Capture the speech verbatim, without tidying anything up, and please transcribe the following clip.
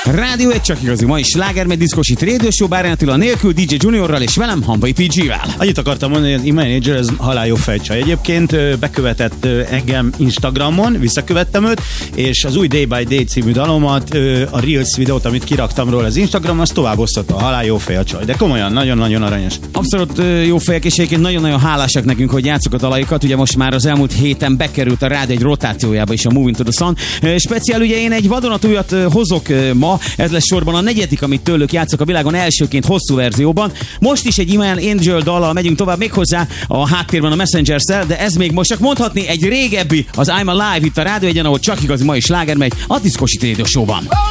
Rádió egy csak igazi, ma is sláger, meg diszkosi Radio Show, Bárányi Attila nélkül, dé dzsé Juniorral és velem, Hamvai té gé-vel. Annyit akartam mondani, hogy az e-manager ez halál jó fejcsaj. Egyébként bekövetett engem Instagramon, visszakövettem őt, és az új Day by Day című dalomat, a Reels videót, amit kiraktam róla az Instagramon, azt tovább osztotta. Halál jó fej a csaj. De komolyan, nagyon-nagyon aranyos. Abszolút jó fejek, és egyébként nagyon-nagyon hálásak nekünk, hogy játsszuk a dalaikat. Ugye most már az elmúlt héten bekerült a rádió egy rotációjába is a Moving to the Sun. Speciál ugye én egy vadonatújat hozok ma, ez lesz sorban a negyedik, amit tőlük játszok a világon elsőként hosszú verzióban. Most is egy Iman Angel dallal megyünk tovább, méghozzá a háttérben a Messenger-szel, de ez még most csak mondhatni egy régebbi, az I'm Alive itt a Rádió Egyen, ahol csak igazi mai sláger megy a diszkosi Radio Show-ban.